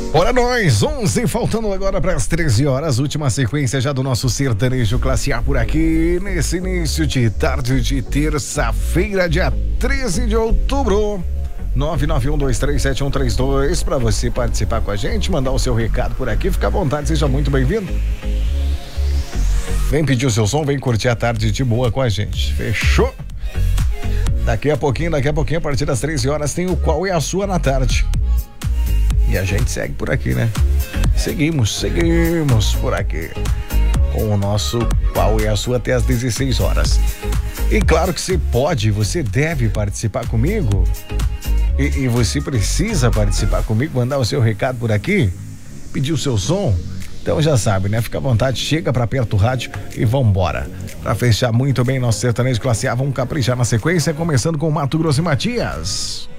Ora nós, 11, faltando agora para as 13 horas, última sequência já do nosso sertanejo classe A por aqui, nesse início de tarde de terça-feira, dia 13 de outubro. 991237132 para você participar com a gente, mandar o seu recado por aqui, fica à vontade, seja muito bem-vindo. Vem pedir o seu som, vem curtir a tarde de boa com a gente, fechou? Daqui a pouquinho, a partir das 13 horas, tem o Qual é a Sua na tarde. E a gente segue por aqui, né? Seguimos por aqui com o nosso Qual é a Sua até as 16 horas. E claro que você deve participar comigo. E você precisa participar comigo, mandar o seu recado por aqui, pedir o seu som. Então já sabe, né? Fica à vontade, chega pra perto do rádio e vambora. Pra fechar muito bem nosso sertanejo classe A, vamos caprichar na sequência, começando com Mato Grosso e Matias.